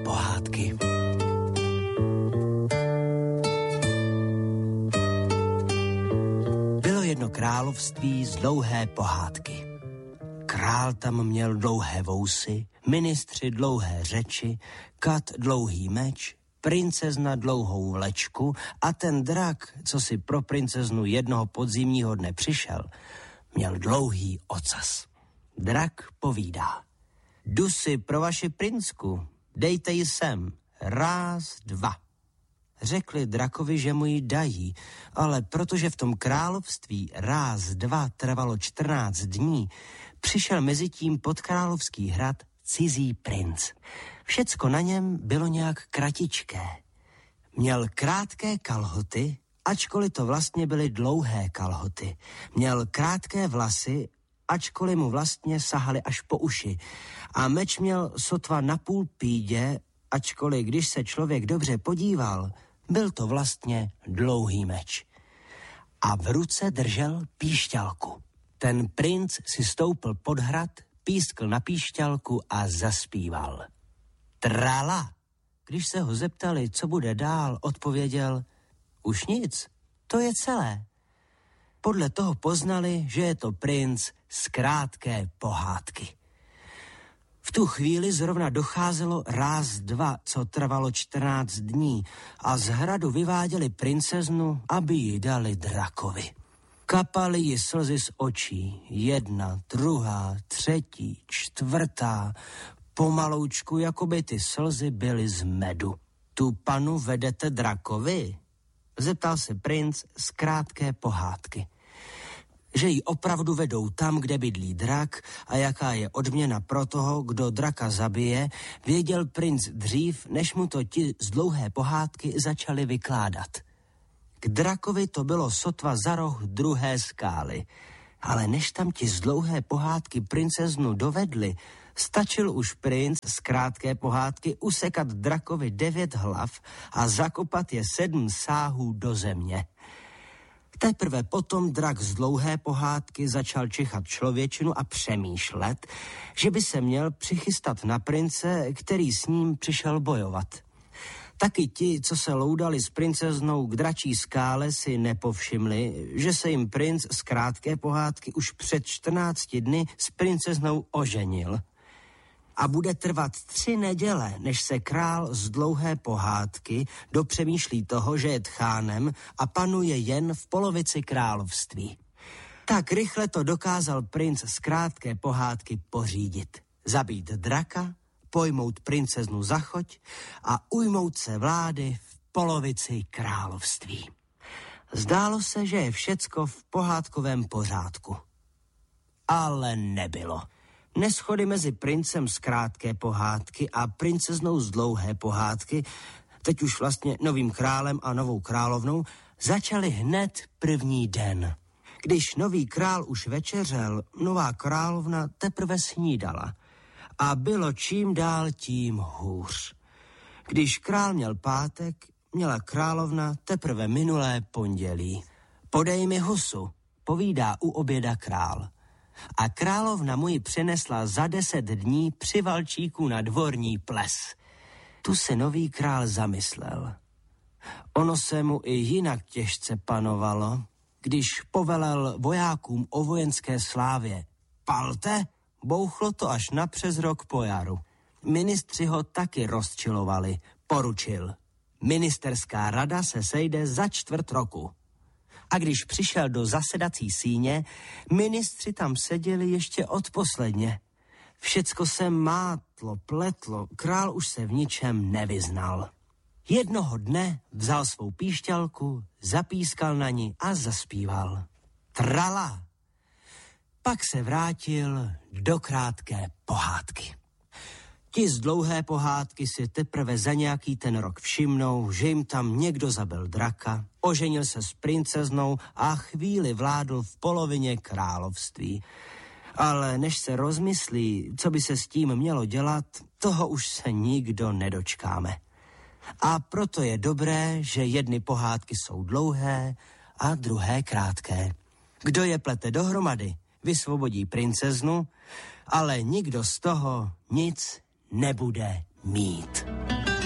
pohádky. Bylo jedno království z dlouhé pohádky. Král tam měl dlouhé vousy, ministři dlouhé řeči, kat dlouhý meč, princezna dlouhou vlečku a ten drak, co si pro princeznu jednoho podzimního dne přišel, měl dlouhý ocas. Drak povídá: jdu si pro vaši princku, dejte ji sem, ráz, dva. Řekli drakovi, že mu ji dají, ale protože v tom království ráz, dva trvalo 14 dní, přišel mezitím pod královský hrad cizí princ. Všecko na něm bylo nějak kratičké. Měl krátké kalhoty, ačkoliv to vlastně byly dlouhé kalhoty. Měl krátké vlasy, ačkoliv mu vlastně sahaly až po uši. A meč měl sotva napůl pídě, ačkoliv když se člověk dobře podíval, byl to vlastně dlouhý meč. A v ruce držel píšťalku. Ten princ si stoupil pod hrad, pískl na píšťalku a zaspíval. Trala. Když se ho zeptali, co bude dál, odpověděl: už nic, to je celé. Podle toho poznali, že je to princ z krátké pohádky. V tu chvíli zrovna docházelo ráz, dva, co trvalo 14 dní a z hradu vyváděli princeznu, aby ji dali drakovi. Kapaly ji slzy z očí, jedna, druhá, třetí, čtvrtá, pomaloučku, jako by ty slzy byly z medu. Tu panu vedete drakovi? Zeptal se princ z krátké pohádky. Že ji opravdu vedou tam, kde bydlí drak a jaká je odměna pro toho, kdo draka zabije, věděl princ dřív, než mu to ti z dlouhé pohádky začali vykládat. K drakovi to bylo sotva za roh druhé skály, ale než tam ti z dlouhé pohádky princeznu dovedli, stačil už princ z krátké pohádky usekat drakovi 9 hlav a zakopat je 7 sáhů do země. Teprve potom drak z dlouhé pohádky začal čichat člověčinu a přemýšlet, že by se měl přichystat na prince, který s ním přišel bojovat. Taky ti, co se loudali s princeznou k dračí skále, si nepovšimli, že se jim princ z krátké pohádky už před 14 dny s princeznou oženil. A bude trvat 3 neděle, než se král z dlouhé pohádky dopřemýšlí toho, že je tchánem a panuje jen v polovici království. Tak rychle to dokázal princ z krátké pohádky pořídit. Zabít draka, pojmout princeznu za choť a ujmout se vlády v polovici království. Zdálo se, že je všecko v pohádkovém pořádku. Ale nebylo. Neschody mezi princem z krátké pohádky a princeznou z dlouhé pohádky, teď už vlastně novým králem a novou královnou, začaly hned první den. Když nový král už večeřel, nová královna teprve snídala. A bylo čím dál tím hůř. Když král měl pátek, měla královna teprve minulé pondělí. Podej mi husu, povídá u oběda král. A královna mu ji přinesla za 10 dní při valčíku na dvorní ples. Tu se nový král zamyslel. Ono se mu i jinak těžce panovalo, když povelel vojákům o vojenské slávě. Palte, bouchlo to až na přes rok po jaru. Ministři ho taky rozčilovali, poručil. Ministerská rada se sejde za 4 roku. A když přišel do zasedací síně, ministři tam seděli ještě odposledně. Všecko se mátlo, pletlo, král už se v ničem nevyznal. Jednoho dne vzal svou píšťalku, zapískal na ní a zaspíval. Trala! Pak se vrátil do krátké pohádky. Ti z dlouhé pohádky si teprve za nějaký ten rok všimnou, že jim tam někdo zabil draka, oženil se s princeznou a chvíli vládl v polovině království. Ale než se rozmyslí, co by se s tím mělo dělat, toho už se nikdo nedočkáme. A proto je dobré, že jedny pohádky jsou dlouhé a druhé krátké. Kdo je plete dohromady, vysvobodí princeznu, ale nikdo z toho nic nebude mít.